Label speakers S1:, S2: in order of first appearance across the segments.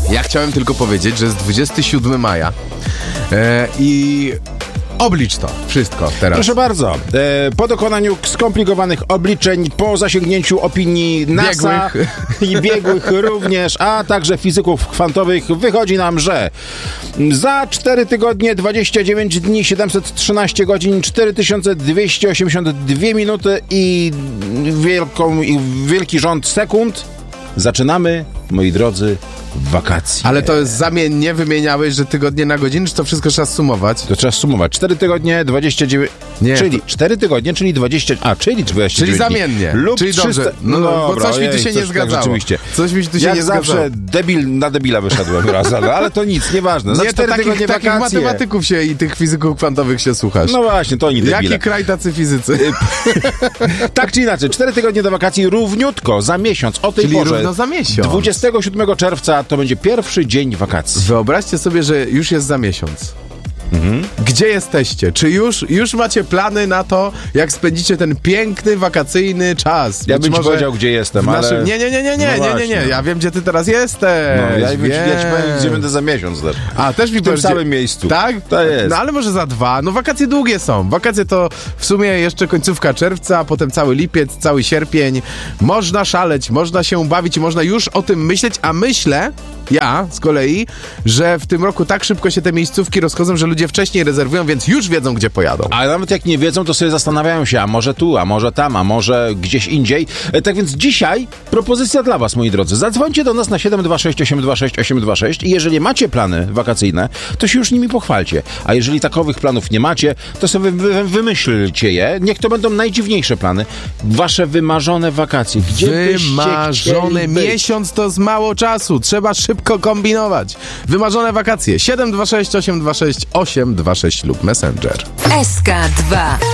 S1: Ja chciałem tylko powiedzieć, że jest 27 maja i oblicz to wszystko teraz.
S2: Proszę bardzo. Po dokonaniu skomplikowanych obliczeń, po zasięgnięciu opinii NASA i biegłych również, a także fizyków kwantowych, wychodzi nam, że za 4 tygodnie, 29 dni, 713 godzin, 4282 minuty i wielki rząd sekund zaczynamy, moi drodzy, wakacje.
S1: Ale to jest zamiennie, wymieniałeś, że tygodnie na godziny, czy to wszystko trzeba sumować?
S2: To trzeba sumować. 4 tygodnie, 29...
S1: Nie.
S2: Czyli 4 tygodnie, czyli 20... czyli 29
S1: Czyli zamiennie.
S2: Lub
S1: czyli
S2: 300...
S1: dobrze. No, bo
S2: dobra,
S1: coś mi tu się nie zgadzało.
S2: Tak, rzeczywiście.
S1: Coś mi tu się
S2: Jak
S1: nie
S2: zawsze
S1: zgadzało.
S2: na debila wyszedłem raz, ale to nic, nieważne. Za
S1: Nie,
S2: 4
S1: to
S2: tygodnie
S1: takich
S2: wakacje.
S1: matematyków się i tych fizyków kwantowych się słuchasz.
S2: No właśnie, to oni debile.
S1: Jaki kraj tacy fizycy?
S2: Tak czy inaczej, 4 tygodnie do wakacji równiutko za miesiąc. O tej
S1: Czyli
S2: porze,
S1: równo za miesiąc.
S2: 27 czerwca to będzie pierwszy dzień wakacji.
S1: Wyobraźcie sobie, że już jest za miesiąc. Gdzie jesteście? Czy już macie plany na to, jak spędzicie ten piękny, wakacyjny czas?
S2: Ja bym ci powiedział, gdzie jestem, ale...
S1: Nie.
S2: właśnie.
S1: Ja wiem, gdzie ty teraz jesteś.
S2: No, ja ci powiem, gdzie będę za miesiąc też.
S1: A, też mi
S2: W tym samym miejscu.
S1: Tak?
S2: To jest.
S1: No ale może za 2. No wakacje długie są. Wakacje to w sumie jeszcze końcówka czerwca, potem cały lipiec, cały sierpień. Można szaleć, można się bawić i można już o tym myśleć, a myślę, ja z kolei, że w tym roku tak szybko się te miejscówki rozchodzą, że ludzie wcześniej rezerwują, więc już wiedzą, gdzie pojadą.
S2: A nawet jak nie wiedzą, to sobie zastanawiają się, a może tu, a może tam, a może gdzieś indziej. Tak więc dzisiaj propozycja dla was, moi drodzy. Zadzwońcie do nas na 726 826 826 i jeżeli macie plany wakacyjne, to się już nimi pochwalcie. A jeżeli takowych planów nie macie, to sobie wymyślcie je. Niech to będą najdziwniejsze plany. Wasze wymarzone wakacje. Gdzie
S1: Wymarzone miesiąc to z mało czasu. Trzeba szybko kombinować. Wymarzone wakacje. 726 826 826 lub Messenger.
S3: SK2.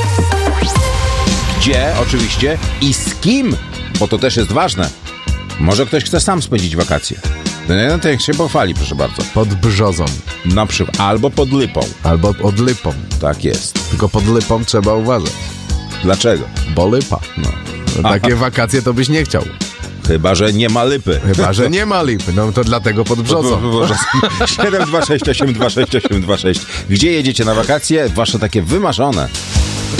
S2: Gdzie, oczywiście, i z kim, bo to też jest ważne. Może ktoś chce sam spędzić wakacje. No to niech się pochwali, proszę bardzo.
S1: Pod Brzozą.
S2: Na przykład. Albo pod Lypą.
S1: Albo pod Lypą.
S2: Tak jest.
S1: Tylko pod Lypą trzeba uważać.
S2: Dlaczego?
S1: Bo Lypa.
S2: No.
S1: Takie wakacje to byś nie chciał.
S2: Chyba że nie ma Lypy.
S1: Chyba że nie ma Lipy. No to dlatego pod Brzozą.
S2: 726 826 826. Gdzie jedziecie na wakacje? Wasze takie wymarzone.